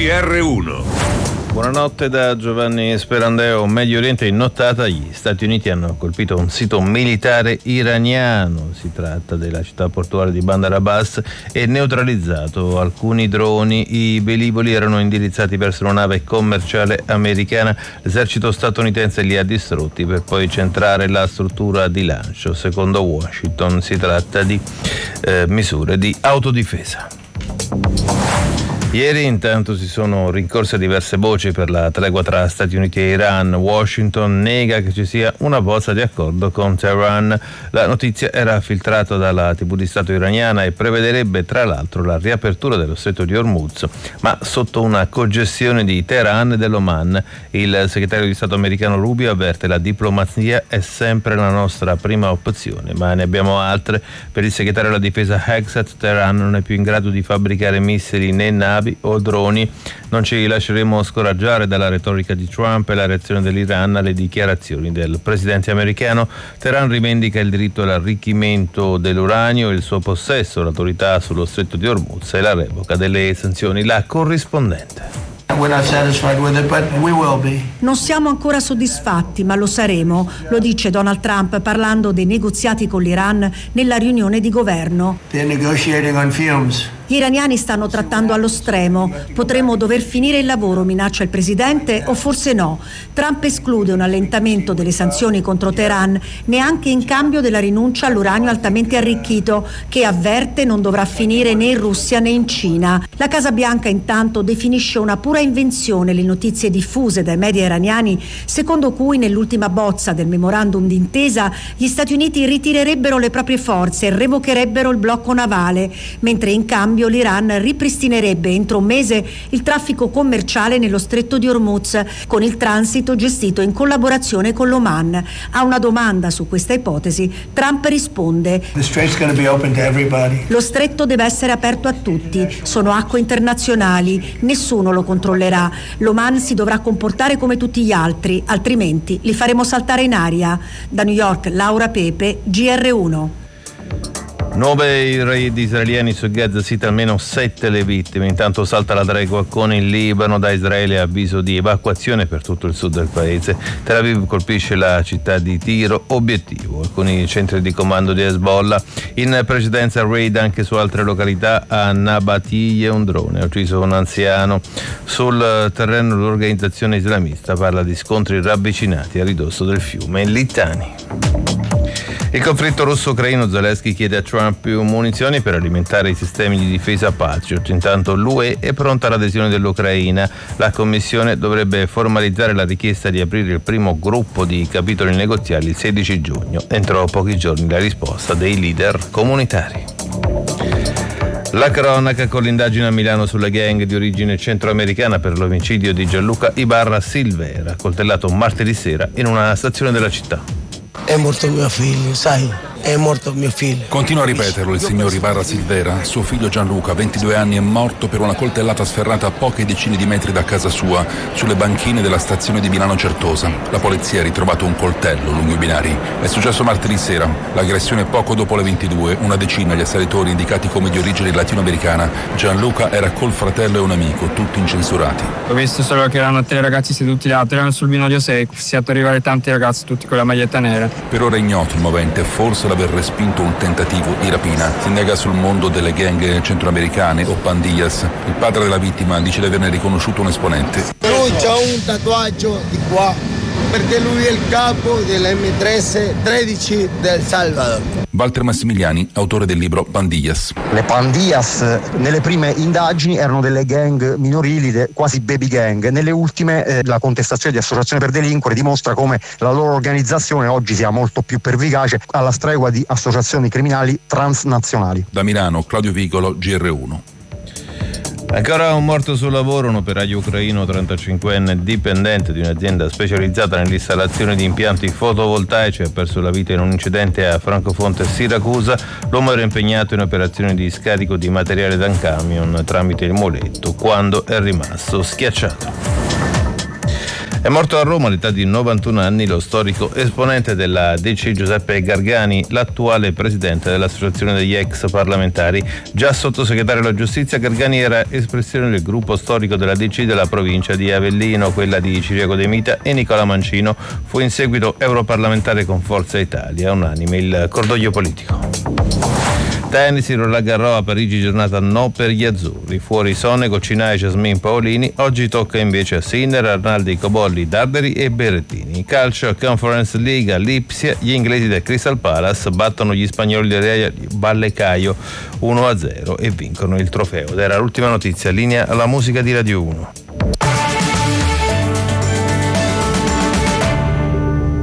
GR1. Buonanotte da Giovanni Sperandeo. Medio Oriente in nottata, gli Stati Uniti hanno colpito un sito militare iraniano, si tratta della città portuale di Bandar Abbas, e neutralizzato alcuni droni. I velivoli erano indirizzati verso una nave commerciale americana, l'esercito statunitense li ha distrutti per poi centrare la struttura di lancio. Secondo Washington si tratta di misure di autodifesa. Ieri intanto si sono rincorse diverse voci per la tregua tra Stati Uniti e Iran. Washington nega che ci sia una bozza di accordo con Teheran. La notizia era filtrata dalla TV di Stato iraniana e prevederebbe tra l'altro la riapertura dello stretto di Hormuz, ma sotto una cogestione di Teheran e dell'Oman. Il segretario di Stato americano Rubio avverte: la diplomazia è sempre la nostra prima opzione, ma ne abbiamo altre. Per il segretario della difesa Hexat, Teheran non è più in grado di fabbricare missili né navi o droni. Non ci lasceremo scoraggiare dalla retorica di Trump e la reazione dell'Iran alle dichiarazioni del presidente americano. Teheran rivendica il diritto all'arricchimento dell'uranio e il suo possesso, l'autorità sullo stretto di Hormuz e la revoca delle sanzioni. La corrispondente. Non siamo ancora soddisfatti, ma lo saremo, lo dice Donald Trump parlando dei negoziati con l'Iran nella riunione di governo. Gli iraniani stanno trattando allo stremo. Potremmo dover finire il lavoro, minaccia il presidente, o forse no. Trump esclude un allentamento delle sanzioni contro Teheran, neanche in cambio della rinuncia all'uranio altamente arricchito, che avverte non dovrà finire né in Russia né in Cina. La Casa Bianca intanto definisce una pura invenzione le notizie diffuse dai media iraniani, secondo cui nell'ultima bozza del memorandum d'intesa gli Stati Uniti ritirerebbero le proprie forze e revocherebbero il blocco navale, mentre in cambio l'Iran ripristinerebbe entro un mese il traffico commerciale nello stretto di Hormuz, con il transito gestito in collaborazione con l'Oman. A una domanda su questa ipotesi, Trump risponde: lo stretto deve essere aperto a tutti, sono acque internazionali, nessuno lo controllerà. L'Oman si dovrà comportare come tutti gli altri, altrimenti li faremo saltare in aria. Da New York, Laura Pepe, GR1. 9 raid israeliani su Gaza City, almeno 7 le vittime. Intanto salta la tregua con il Libano, da Israele avviso di evacuazione per tutto il sud del paese. Tel Aviv colpisce la città di Tiro, obiettivo alcuni centri di comando di Hezbollah. In precedenza raid anche su altre località. A Nabatiyeh un drone ha ucciso un anziano. Sul terreno l'organizzazione islamista parla di scontri ravvicinati a ridosso del fiume Litani. Il conflitto russo-ucraino, Zelensky chiede a Trump più munizioni per alimentare i sistemi di difesa Patriot. Intanto l'UE è pronta all'adesione dell'Ucraina. La Commissione dovrebbe formalizzare la richiesta di aprire il primo gruppo di capitoli negoziali il 16 giugno. Entro pochi giorni la risposta dei leader comunitari. La cronaca con l'indagine a Milano sulla gang di origine centroamericana per l'omicidio di Gianluca Ibarra Silvera, coltellato martedì sera in una stazione della città. È morto mio figlio, sai? È morto mio figlio. Continua a ripeterlo il signor Ibarra Silvera. Suo figlio Gianluca, 22 anni, è morto per una coltellata sferrata a poche decine di metri da casa sua, sulle banchine della stazione di Milano Certosa. La polizia ha ritrovato un coltello lungo i binari. È successo martedì sera. L'aggressione poco dopo le 22. Una decina gli assalitori indicati come di origine latinoamericana. Gianluca era col fratello e un amico, tutti incensurati. Ho visto solo che erano 3 ragazzi seduti là, erano sul binario 6. Si è arrivare tanti ragazzi, tutti con la maglietta nera. Per ora è ignoto il movente, forse l'aver respinto un tentativo di rapina. Si nega sul mondo delle gang centroamericane o pandillas. Il padre della vittima dice di averne riconosciuto un esponente. Lui c'ha un tatuaggio di qua, perché lui è il capo dell'M13 del Salvador. Walter Massimiliani, autore del libro Pandillas. Le pandillas nelle prime indagini erano delle gang minorili, quasi baby gang. Nelle ultime la contestazione di associazione per delinquere dimostra come la loro organizzazione oggi sia molto più pervicace, alla stregua di associazioni criminali transnazionali. Da Milano, Claudio Vigolo, GR1. Ancora un morto sul lavoro, un operaio ucraino 35enne dipendente di un'azienda specializzata nell'installazione di impianti fotovoltaici ha perso la vita in un incidente a Francofonte, Siracusa. L'uomo era impegnato in operazioni di scarico di materiale da un camion tramite il muletto quando è rimasto schiacciato. È morto a Roma all'età di 91 anni lo storico esponente della DC Giuseppe Gargani, l'attuale presidente dell'Associazione degli ex parlamentari. Già sottosegretario alla giustizia, Gargani era espressione del gruppo storico della DC della provincia di Avellino, quella di Ciriaco De Mita e Nicola Mancino. Fu in seguito europarlamentare con Forza Italia, unanime il cordoglio politico. Tennis, Roland Garros a Parigi, giornata no per gli azzurri. Fuori Sonego, Cinai, Jasmine Paolini. Oggi tocca invece a Sinner, Arnaldi, Cobolli, Darderi e Berrettini. Calcio, Conference League a Lipsia, gli inglesi del Crystal Palace battono gli spagnoli del Vallecano 1-0 e vincono il trofeo. Ed era l'ultima notizia, linea alla musica di Radio 1.